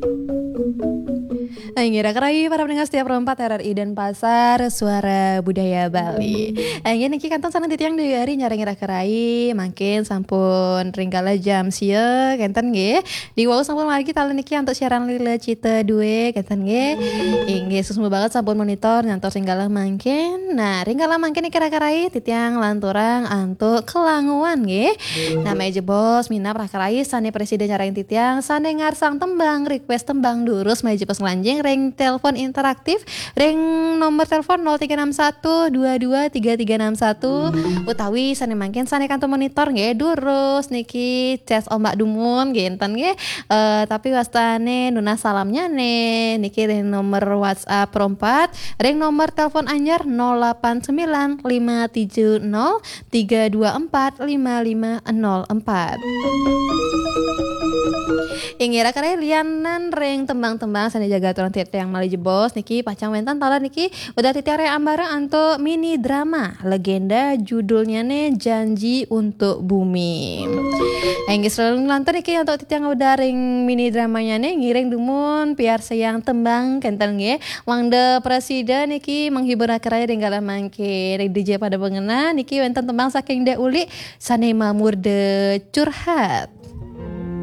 Ngira kerai para pendengar setiap perempat RRI dan Pasar Suara Budaya Bali. Niki kanton sana titiang deui hari nyara ngira kerai makin sampun ringgala jam sia kenten nggih. Di wau sampun lagi talen niki untuk siaran lila cita due kenten nggih. Inggih susmu banget sampun monitor nyantos ringgala mangkin. Nah, ringgala mangkin kira kerai titiang lanturang antuk kelanguan nggih. Namanya jebos mina prakerai sane presiden nyarain titiang sane ngarsang tembang request tembang durus maya jebos ngelanjing ring telepon interaktif ring nomor telepon 0361223361 utawi sane mangkin sane kantor monitor nggih durus niki ces ombak dumun nggih enten nggih tapi wastane nuna salamnya nih niki ring nomor WhatsApp perempat ring nomor telepon anyar 0895703243245504 Ingira kare lianan ring tembang-tembang sane jaga aturan tiap yang mali jebos niki pacang wentan tala niki udah titiare ambara antuk mini drama legenda judulnya nih Janji untuk Bumi. Enggak selalu ngelantar niki untuk titiang udah ring mini dramanya nih ngiring dumun biar sayang tembang kenten nge wangde presiden niki menghibur akhirnya ringgala mangke ring DJ pada bengena niki wenten tembang saking da uli sane mamur de curhat.